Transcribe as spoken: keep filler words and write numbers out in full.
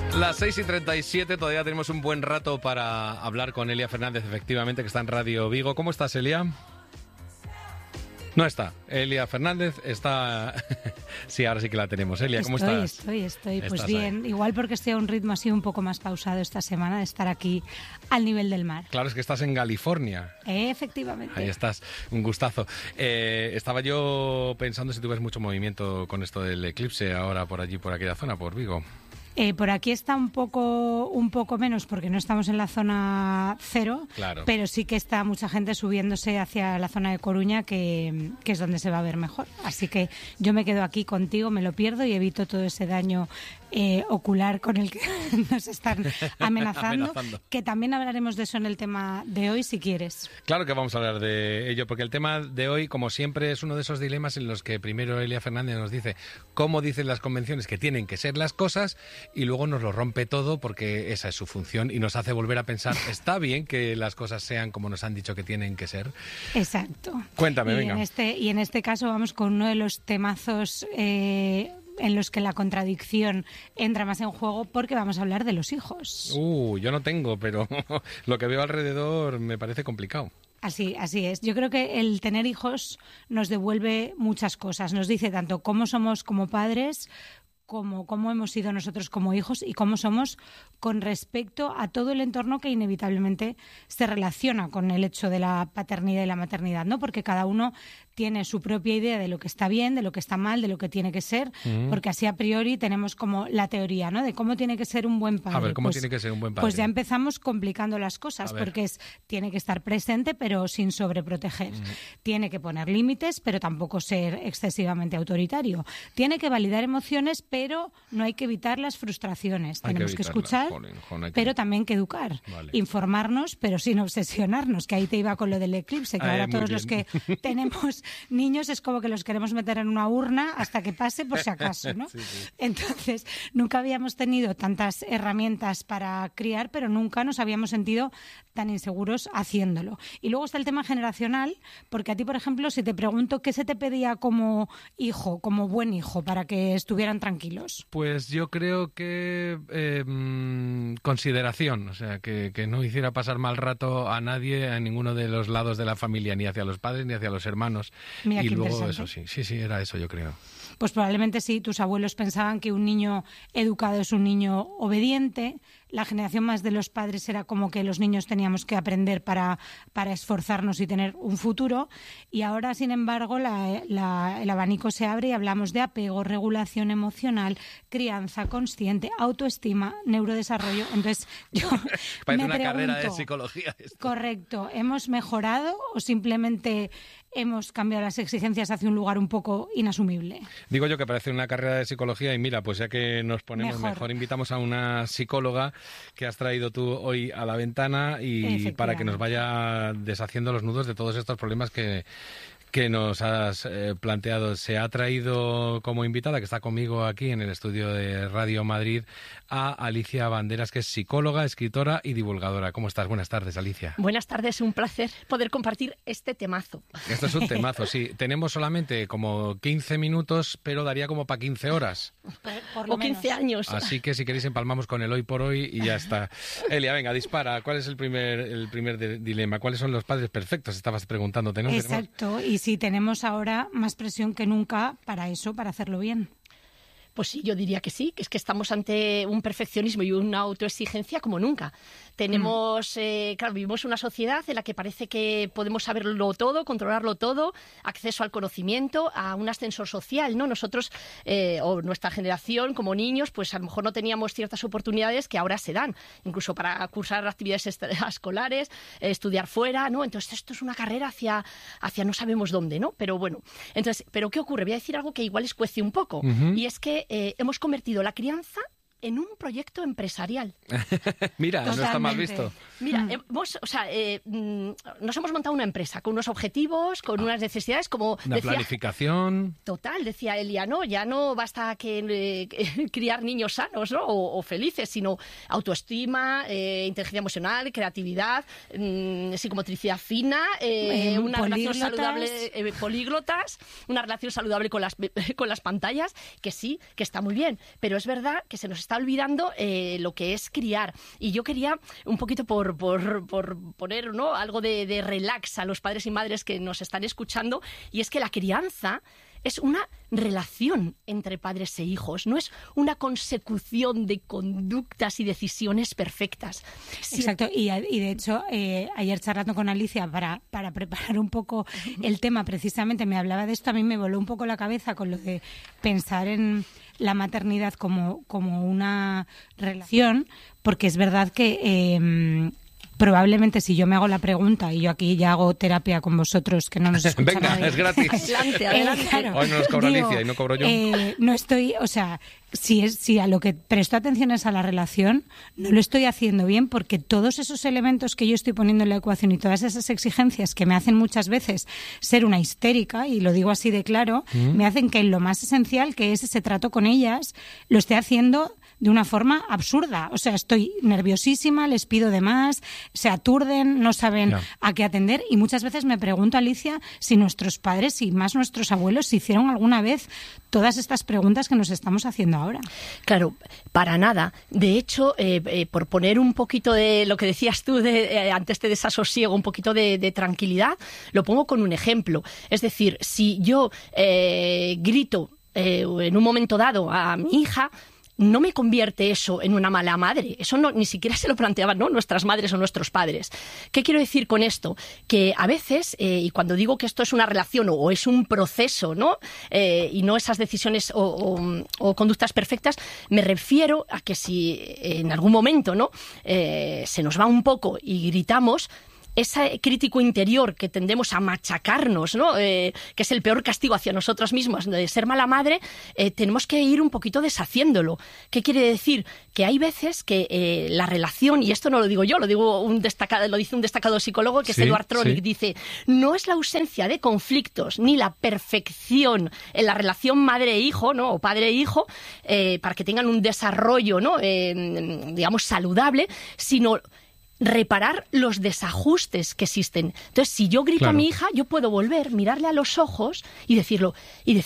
Las seis y treinta y siete, todavía tenemos un buen rato para hablar con Elia Fernández, efectivamente, que está en Radio Vigo. ¿Cómo estás, Elia? No está. Elia Fernández está... Sí, ahora sí que la tenemos. Elia, ¿cómo estoy, estás? Estoy, estoy, estoy. Pues Estás bien, ahí. Igual porque estoy a un ritmo así un poco más pausado esta semana de estar aquí al nivel del mar. Claro, es que estás en California. Eh, efectivamente. Ahí estás, un gustazo. Eh, estaba yo pensando si tú ves mucho movimiento con esto del eclipse ahora por allí, por aquella zona, por Vigo. Eh, por aquí está un poco un poco menos porque no estamos en la zona cero, Claro. Pero sí que está mucha gente subiéndose hacia la zona de Coruña, que, que es donde se va a ver mejor. Así que yo me quedo aquí contigo, me lo pierdo y evito todo ese daño eh, ocular con el que nos están amenazando, Amenazando. Que también hablaremos de eso en el tema de hoy, si quieres. Claro que vamos a hablar de ello, porque el tema de hoy, como siempre, es uno de esos dilemas en los que primero Elia Fernández nos dice cómo dicen las convenciones que tienen que ser las cosas y luego nos lo rompe todo porque esa es su función y nos hace volver a pensar, ¿está bien que las cosas sean como nos han dicho que tienen que ser? Exacto. Cuéntame, y venga. En este, y en este caso vamos con uno de los temazos eh, en los que la contradicción entra más en juego, porque vamos a hablar de los hijos. Uh, yo no tengo, pero lo que veo alrededor me parece complicado. Así, así es. Yo creo que el tener hijos nos devuelve muchas cosas. Nos dice tanto cómo somos como padres, como cómo hemos sido nosotros como hijos y cómo somos con respecto a todo el entorno que inevitablemente se relaciona con el hecho de la paternidad y la maternidad, ¿no? Porque cada uno tiene su propia idea de lo que está bien, de lo que está mal, de lo que tiene que ser, mm. porque así a priori tenemos como la teoría, ¿no? De cómo tiene que ser un buen padre. A ver, ¿cómo pues, tiene que ser un buen padre? Pues ya empezamos complicando las cosas, porque es tiene que estar presente pero sin sobreproteger. Mm. Tiene que poner límites, pero tampoco ser excesivamente autoritario. Tiene que validar emociones, pero no hay que evitar las frustraciones. Hay Tenemos que, que escuchar, joder, joder, pero también que educar. Vale. Informarnos, pero sin obsesionarnos, que ahí te iba con lo del eclipse, que Ay, ahora todos bien. los que tenemos niños es como que los queremos meter en una urna hasta que pase por si acaso, ¿no? Sí, sí. Entonces, nunca habíamos tenido tantas herramientas para criar, pero nunca nos habíamos sentido tan inseguros haciéndolo. Y luego está el tema generacional, porque a ti, por ejemplo, si te pregunto qué se te pedía como hijo, como buen hijo, para que estuvieran tranquilos. Pues yo creo que eh, consideración, o sea, que, que no hiciera pasar mal rato a nadie, a ninguno de los lados de la familia, ni hacia los padres ni hacia los hermanos. Mira, y qué luego interesante. eso sí, sí, sí, era eso yo creo. Pues probablemente sí, tus abuelos pensaban que un niño educado es un niño obediente. La generación más de los padres era como que los niños teníamos que aprender para, para esforzarnos y tener un futuro. Y ahora, sin embargo, la, la, el abanico se abre y hablamos de apego, regulación emocional, crianza consciente, autoestima, neurodesarrollo. Entonces, yo Parece me una pregunto, carrera de psicología esto. Correcto, ¿hemos mejorado o simplemente hemos cambiado las exigencias hacia un lugar un poco inasumible? Digo yo que parece una carrera de psicología y mira, pues ya que nos ponemos mejor, Mejor. invitamos a una psicóloga que has traído tú hoy a la ventana y para que nos vaya deshaciendo los nudos de todos estos problemas que... que nos has eh, planteado. Se ha traído como invitada, que está conmigo aquí en el estudio de Radio Madrid, a Alicia Banderas, que es psicóloga, escritora y divulgadora. ¿Cómo estás? Buenas tardes, Alicia. Buenas tardes, un placer poder compartir este temazo. Esto es un temazo, sí. Tenemos solamente como quince minutos, pero daría como para quince horas. Por lo o quince menos. años. Así que si queréis empalmamos con el hoy por hoy y ya está. Elia, venga, dispara. ¿Cuál es el primer, el primer de, dilema? ¿Cuáles son los padres perfectos? Estabas preguntándote, ¿no? Exacto, y sí, tenemos ahora más presión que nunca para eso, para hacerlo bien. Pues sí, yo diría que sí, que es que estamos ante un perfeccionismo y una autoexigencia como nunca. Tenemos, eh, claro, vivimos una sociedad en la que parece que podemos saberlo todo, controlarlo todo, acceso al conocimiento, a un ascensor social, ¿no? Nosotros, eh, o nuestra generación, como niños, pues a lo mejor no teníamos ciertas oportunidades que ahora se dan, incluso para cursar actividades escolares, eh, estudiar fuera, ¿no? Entonces esto es una carrera hacia, hacia no sabemos dónde, ¿no? Pero bueno, entonces, ¿pero qué ocurre? Voy a decir algo que igual escuece un poco, uh-huh. y es que eh, hemos convertido la crianza en un proyecto empresarial. Mira, Totalmente. No está mal visto. Mira, mm. hemos, o sea, eh, nos hemos montado una empresa con unos objetivos, con ah. unas necesidades, como una decía, planificación. Total, decía Elia, no, ya no basta que, eh, que criar niños sanos, ¿no? O, o felices, sino autoestima, eh, inteligencia emocional, creatividad, mm, psicomotricidad fina, eh, eh, una políglotas. relación saludable, eh, políglotas, una relación saludable con las con las pantallas, que sí, que está muy bien, pero es verdad que se nos está está olvidando eh, lo que es criar. Y yo quería, un poquito por, por, por poner, ¿no?, algo de, de relax a los padres y madres que nos están escuchando, y es que la crianza es una relación entre padres e hijos, no es una consecución de conductas y decisiones perfectas. Sí. Exacto, y, y de hecho, eh, ayer charlando con Alicia para, para preparar un poco el tema, precisamente me hablaba de esto, a mí me voló un poco la cabeza con lo de pensar en la maternidad como, como una relación, porque es verdad que... Eh, probablemente si yo me hago la pregunta, y yo aquí ya hago terapia con vosotros, que no nos escuchan. Venga, es gratis. Adelante, adelante. Eh, claro, hoy no nos cobra digo, Alicia y no cobro yo. Eh, no estoy, o sea, si, es, si a lo que presto atención es a la relación, no lo estoy haciendo bien, porque todos esos elementos que yo estoy poniendo en la ecuación y todas esas exigencias que me hacen muchas veces ser una histérica, y lo digo así de claro, mm. me hacen que en lo más esencial, que es ese trato con ellas, lo esté haciendo de una forma absurda. O sea, estoy nerviosísima, les pido de más, se aturden, no saben yeah. a qué atender, y muchas veces me pregunto, Alicia, si nuestros padres y más nuestros abuelos se hicieron alguna vez todas estas preguntas que nos estamos haciendo ahora. Claro, para nada. De hecho, eh, eh, por poner un poquito de lo que decías tú de, eh, ante este desasosiego, un poquito de, de tranquilidad, lo pongo con un ejemplo. Es decir, si yo eh, grito eh, en un momento dado a mi hija, no me convierte eso en una mala madre. Eso no, ni siquiera se lo planteaban, ¿no?, nuestras madres o nuestros padres. ¿Qué quiero decir con esto? Que a veces, eh, y cuando digo que esto es una relación o, o es un proceso, ¿no?, eh, y no esas decisiones o, o, o conductas perfectas, me refiero a que si en algún momento, ¿no?, eh, se nos va un poco y gritamos, ese crítico interior que tendemos a machacarnos, ¿no?, eh, que es el peor castigo hacia nosotros mismos de ser mala madre, eh, tenemos que ir un poquito deshaciéndolo. ¿Qué quiere decir? Que hay veces que eh, la relación, y esto no lo digo yo, lo digo un destacado, lo dice un destacado psicólogo que sí, es Eduard Tronick, sí. dice, no es la ausencia de conflictos ni la perfección en la relación madre-hijo, ¿no?, o padre-hijo, eh, para que tengan un desarrollo, ¿no?, eh, digamos, saludable, sino reparar los desajustes que existen. Entonces, si yo grito claro. a mi hija, yo puedo volver, mirarle a los ojos y decirlo, y